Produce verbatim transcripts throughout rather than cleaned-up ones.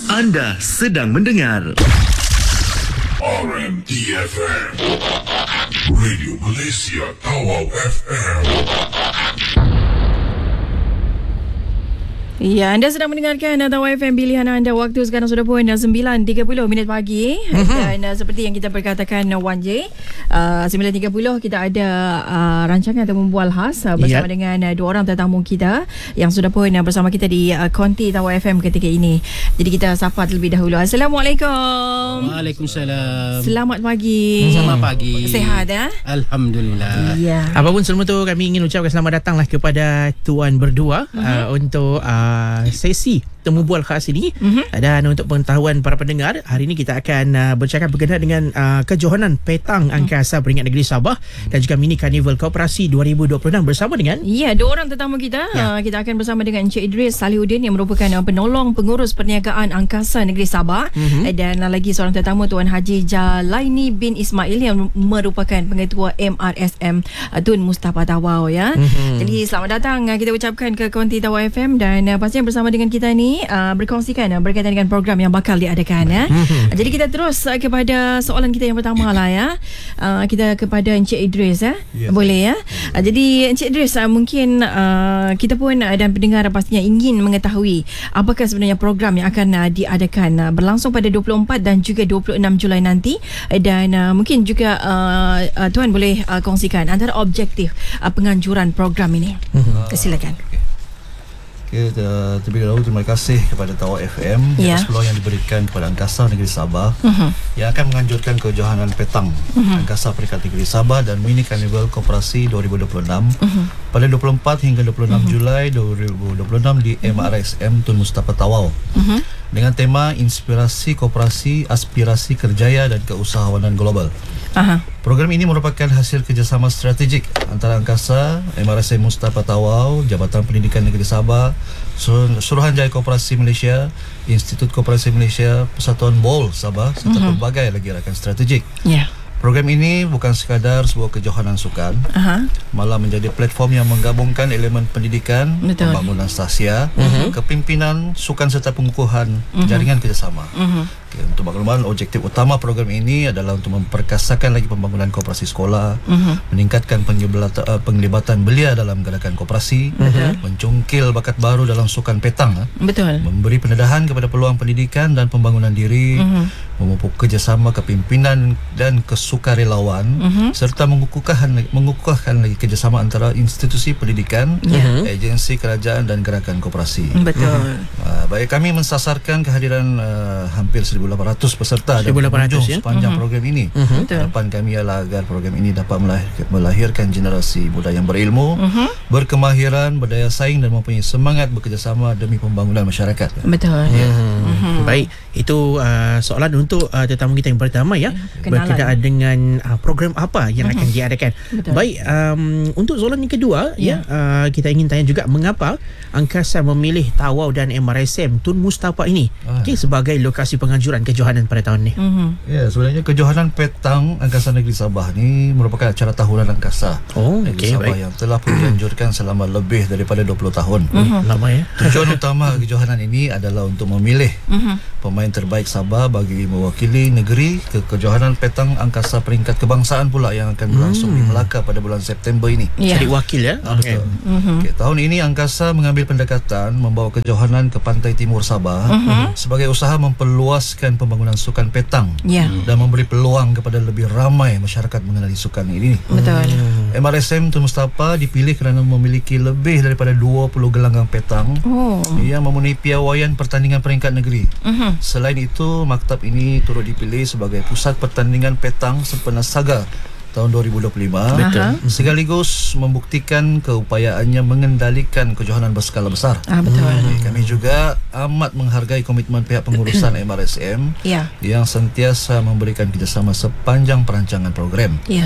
Anda sedang mendengar R M D F M, Radio Malaysia Tawau F M. Ya, anda sedang mendengarkan Tawau F M, pilihan anda. Waktu sekarang sudah pun sembilan tiga puluh minit pagi. Mm-hmm. Dan uh, seperti yang kita perkatakan uh, Wan J, uh, sembilan tiga puluh kita ada uh, rancangan atau membual khas uh, bersama yep. dengan uh, dua orang tetamu kita yang sudah pun uh, bersama kita di uh, Konti Tawau F M ketika ini. Jadi kita sapa terlebih dahulu. Assalamualaikum. Waalaikumsalam. Selamat pagi. Selamat pagi. Sihat ya? Alhamdulillah. Ya. Apapun semua tu, kami ingin ucapkan selamat datanglah kepada tuan berdua uh-huh. uh, untuk uh, sesi temu bual khas ini. Uh-huh. Dan untuk pengetahuan para pendengar, hari ini kita akan uh, bercakap berkenaan dengan uh, kejohanan petang angkasa peringkat negeri Sabah dan juga mini karnival koperasi dua ribu dua puluh enam bersama dengan ya, dua orang tetamu kita. Ya. Uh, kita akan bersama dengan Encik Idris Salihuddin yang merupakan uh, penolong pengurus perniagaan angkasa negeri Sabah. Uh-huh. Dan uh, lagi seorang tetamu Tuan Haji Jalaini bin Ismail yang merupakan pengetua M R S M uh, Tun Mustapa Tawau ya. Uh-huh. Jadi selamat datang uh, kita ucapkan ke Konti Tawau F M dan uh, pastinya bersama dengan kita ni uh, berkongsikan uh, berkaitan dengan program yang bakal diadakan ya. Uh-huh. Jadi kita terus uh, kepada soalan kita yang pertama lah ya. Uh, kita kepada Encik Idris ya. Yes. Boleh ya. Uh, jadi Encik Idris, uh, mungkin uh, kita pun uh, dan pendengar pastinya ingin mengetahui apakah sebenarnya program yang akan uh, diadakan uh, berlangsung pada dua puluh empat dan juga dua puluh enam Julai nanti, uh, dan uh, mungkin juga uh, uh, Tuan boleh uh, kongsikan antara objektif uh, penganjuran program ini. Uh-huh. Silakan. Okay, ter- terlebih dahulu terima kasih kepada Tawau F M yeah. atas peluang yang diberikan kepada Angkasa Negeri Sabah uh-huh. yang akan menganjurkan kejohanan petang uh-huh. Angkasa Peringkat Negeri Sabah dan Mini Karnival Koperasi dua ribu dua puluh enam uh-huh. pada dua puluh empat hingga dua puluh enam uh-huh. Julai dua ribu dua puluh enam di M R S M Tun Mustapa Tawau uh-huh. dengan tema Inspirasi Koperasi, Aspirasi Kerjaya dan Keusahawanan Global. Aha. Program ini merupakan hasil kerjasama strategik antara Angkasa, M R S M Mustapa Tawau, Jabatan Pendidikan Negeri Sabah, Suruhanjaya Koperasi Malaysia, Institut Koperasi Malaysia, Persatuan B O L Sabah serta uh-huh. pelbagai lagi rakan strategik. Ya. Yeah. Program ini bukan sekadar sebuah kejohanan sukan, uh-huh. malah menjadi platform yang menggabungkan elemen pendidikan, betul. Pembangunan stasia, uh-huh. kepimpinan, sukan serta pengukuhan uh-huh. jaringan kerjasama. Uh-huh. Okay, untuk makluman, objektif utama program ini adalah untuk memperkasakan lagi pembangunan koperasi sekolah, uh-huh. meningkatkan penglibatan belia dalam gerakan koperasi, uh-huh. mencungkil bakat baru dalam sukan petang, betul. Memberi pendedahan kepada peluang pendidikan dan pembangunan diri, uh-huh. memupuk kerjasama kepimpinan dan kesukarelawan, uh-huh. serta mengukuhkan mengukuhkan lagi kerjasama antara institusi pendidikan, uh-huh. agensi kerajaan dan gerakan koperasi. Betul. Uh, baik, kami mensasarkan kehadiran uh, hampir seribu lapan ratus peserta dan pengunjung ya? sepanjang uh-huh. program ini. Uh-huh. Harapan kami ialah agar program ini dapat melahir, melahirkan generasi muda yang berilmu, uh-huh. berkemahiran, berdaya saing dan mempunyai semangat bekerjasama demi pembangunan masyarakat. Betul. Ya. Uh-huh. Uh-huh. Baik, itu uh, soalan untuk uh, tetamu kita yang pertama ya, kenalan. Berkenaan dengan uh, program apa yang uh-huh. akan diadakan. Betul. Baik, um, untuk soalan yang kedua yeah. ya, uh, kita ingin tanya juga mengapa Angkasa memilih Tawau dan M R S M Tun Mustapa ini ah. okay, sebagai lokasi penganjuran kejohanan pada tahun ini. Uh-huh. Ya, sebenarnya kejohanan petang Angkasa Negeri Sabah ni merupakan acara tahunan Angkasa oh, Negeri okay, Sabah baik. yang telah pun dianjurkan selama lebih daripada dua puluh tahun. Uh-huh. Lama ya. Tujuan utama kejohanan ini adalah untuk memilih uh-huh. pemain terbaik Sabah bagi mewakili negeri ke kejohanan petang angkasa peringkat kebangsaan pula yang akan berlangsung hmm. di Melaka pada bulan September ini. Yeah. Jadi wakil ya. Okay. Uh-huh. Okay, tahun ini Angkasa mengambil pendekatan membawa kejohanan ke pantai timur Sabah uh-huh. sebagai usaha memperluaskan pembangunan sukan petang yeah. dan memberi peluang kepada lebih ramai masyarakat mengenali sukan ini. Betul. Hmm. M R S M Tun Mustapa dipilih kerana memiliki lebih daripada dua puluh gelanggang petang oh. yang memenuhi piawaian pertandingan peringkat negeri. Uh-huh. Selain itu, maktab ini turut dipilih sebagai pusat pertandingan petang sempena Saga tahun dua ribu dua puluh lima. Betul. Sekaligus membuktikan keupayaannya mengendalikan kejohanan berskala besar. Ah, betul. Hmm. Kami juga amat menghargai komitmen pihak pengurusan M R S M yeah. yang sentiasa memberikan kerjasama sepanjang perancangan program. Yeah.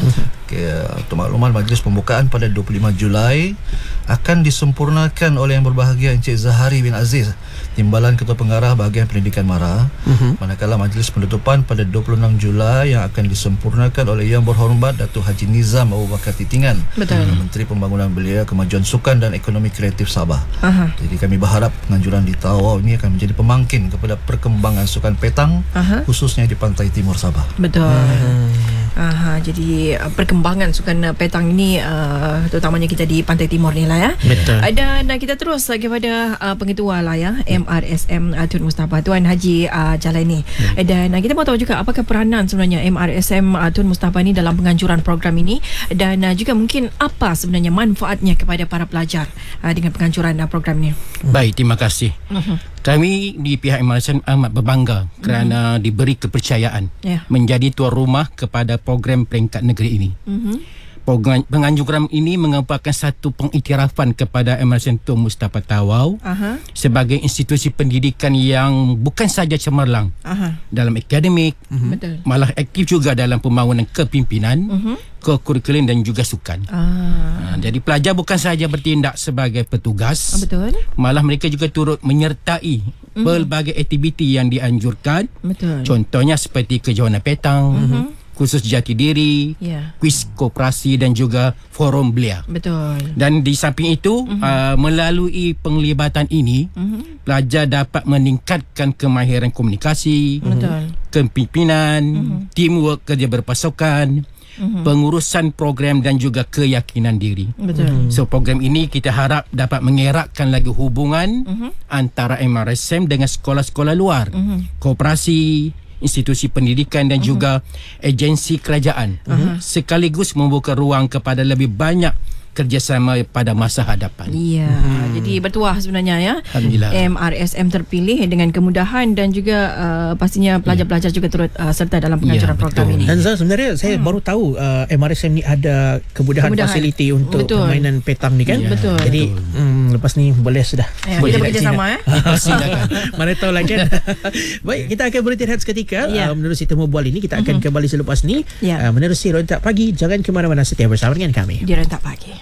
Okay, untuk makluman, majlis pembukaan pada dua puluh lima Julai akan disempurnakan oleh Yang Berbahagia Encik Zahari bin Aziz, Timbalan Ketua Pengarah Bahagian Pendidikan MARA. Uh-huh. Manakala majlis penutupan pada dua puluh enam Julai yang akan disempurnakan oleh Yang Berhormat Datuk Haji Nizam Abu Bakar Titingan, Betul. Menteri Pembangunan Belia, Kemajuan Sukan dan Ekonomi Kreatif Sabah. Aha. Jadi kami berharap penganjuran di Tawau ini akan menjadi pemangkin kepada perkembangan sukan petang, Aha. khususnya di pantai timur Sabah. Betul. Hmm. Aha, jadi uh, perkembangan sukan uh, petang ini uh, terutamanya kita di Pantai Timur ni lah ya. Betul. Uh, dan uh, kita terus uh, kepada uh, pengetua lah ya, M R S M uh, Tun Mustafa, Tuan Haji uh, Jalaini. Hmm. Uh, dan uh, kita mahu tahu juga apakah peranan sebenarnya M R S M uh, Tun Mustafa ni dalam penganjuran program ini, dan uh, juga mungkin apa sebenarnya manfaatnya kepada para pelajar uh, dengan penganjuran uh, program ni. Baik, terima kasih. Uh-huh. Kami di pihak M R S M amat berbangga uh-huh. kerana diberi kepercayaan yeah. menjadi tuan rumah kepada program peringkat negeri ini. Uh-huh. Program penganjuran ini merupakan satu pengiktirafan kepada M R S M Tun Mustafa Tawau uh-huh. sebagai institusi pendidikan yang bukan sahaja cemerlang uh-huh. dalam akademik, uh-huh. malah aktif juga dalam pembangunan kepimpinan, uh-huh. kurikulum dan juga sukan. Ah. Jadi pelajar bukan sahaja bertindak sebagai petugas, ah, betul. malah mereka juga turut menyertai mm-hmm. pelbagai aktiviti yang dianjurkan. Betul. Contohnya seperti kejohanan petang, mm-hmm. kursus jati diri, yeah. kuis koperasi dan juga forum belia. Betul. Dan di samping itu, mm-hmm. uh, melalui penglibatan ini, mm-hmm. pelajar dapat meningkatkan kemahiran komunikasi, betul. Kepimpinan, mm-hmm. teamwork, kerja berpasukan, mm-hmm. pengurusan program dan juga keyakinan diri. Betul. So program ini kita harap dapat mengeratkan lagi hubungan mm-hmm. antara M R S M dengan sekolah-sekolah luar, mm-hmm. koperasi, institusi pendidikan dan uh-huh. juga agensi kerajaan, uh-huh. sekaligus membuka ruang kepada lebih banyak kerjasama pada masa hadapan. Ya, hmm. jadi bertuah sebenarnya ya. Alhamdulillah. M R S M terpilih dengan kemudahan dan juga uh, pastinya pelajar-pelajar juga turut uh, serta dalam penganjuran ya, program ini. Dan Zah, sebenarnya saya hmm. baru tahu uh, M R S M ni ada kemudahan, kemudahan. fasiliti untuk betul. permainan petang ni kan. Ya, betul. Jadi um, lepas ni boleh sudah. Ya, boleh kita bekerjasama ya. Mana tahu lah kan. Baik, kita akan berhenti rehat seketika. Ya. Uh, menerusi temu bual ini kita akan uh-huh. kembali selepas ni. Ya. Uh, menerusi Rentak Pagi. Jangan ke mana-mana, setia bersama dengan kami. Di Rentak Pagi.